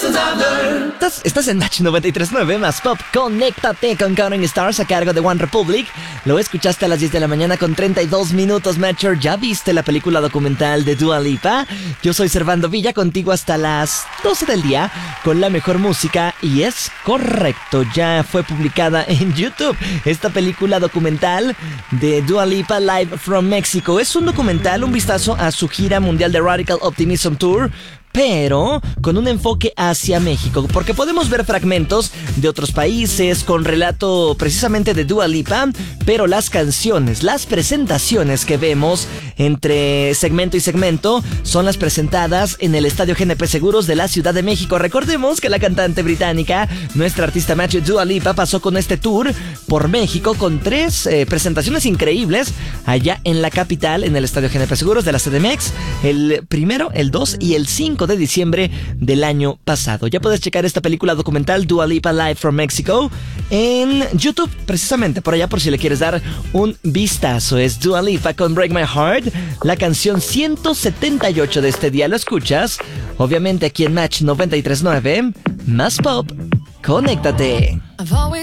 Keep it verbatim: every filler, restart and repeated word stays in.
Estás, estás en Match noventa y tres punto nueve más Pop. Conéctate con Counting Stars a cargo de One Republic. Lo escuchaste a las diez de la mañana con treinta y dos minutos, Matcher. ¿Ya viste la película documental de Dua Lipa? Yo soy Servando Villa, contigo hasta las doce del día con la mejor música. Y es correcto, ya fue publicada en YouTube esta película documental de Dua Lipa Live from Mexico. Es un documental, un vistazo a su gira mundial de Radical Optimism Tour, pero con un enfoque hacia México, porque podemos ver fragmentos de otros países con relato precisamente de Dua Lipa, pero las canciones, las presentaciones que vemos entre segmento y segmento son las presentadas en el Estadio G N P Seguros de la Ciudad de México. Recordemos que la cantante británica, nuestra artista match Dua Lipa, pasó con este tour por México con tres eh, presentaciones increíbles allá en la capital, en el Estadio G N P Seguros de la C D M X, el primero, el dos y el cinco de diciembre del año pasado. Ya puedes checar esta película documental Dua Lipa Live from Mexico en YouTube, precisamente por allá, por si le quieres dar un vistazo. Es Dua Lipa con Break My Heart, la canción ciento setenta y ocho de este día. Lo escuchas, obviamente, aquí en Match noventa y tres punto nueve, más Pop. Conéctate.